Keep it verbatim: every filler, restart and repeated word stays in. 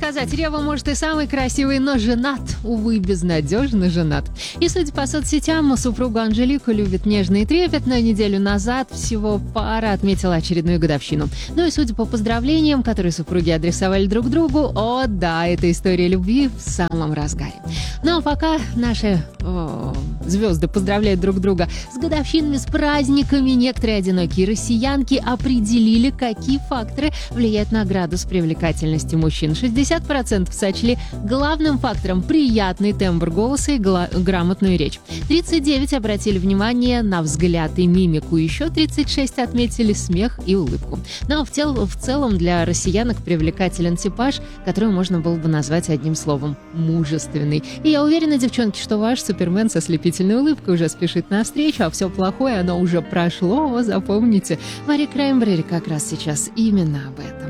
сказать, Рева, может, и самый красивый, но женат, увы, безнадежно женат. И, судя по соцсетям, супругу Анжелику любит нежно и трепетно. Неделю назад всего пара отметила очередную годовщину. Ну и, судя по поздравлениям, которые супруги адресовали друг другу, о да, эта история любви в самом разгаре. Ну а пока наши о, звезды поздравляют друг друга с годовщинами, с праздниками, некоторые одинокие россиянки определили, какие факторы влияют на градус привлекательности мужчин. шестьдесят процентов сочли главным фактором приятный тембр голоса и гла- грамотную речь. тридцать девять процентов обратили внимание на взгляд и мимику. Еще тридцать шесть процентов отметили смех и улыбку. Но в, тел- в целом для россиянок привлекателен типаж, который можно было бы назвать одним словом – мужественный. И я уверена, девчонки, что ваш супермен со слепительной улыбкой уже спешит навстречу, а все плохое, оно уже прошло, запомните. Мари Краймбрери как раз сейчас именно об этом.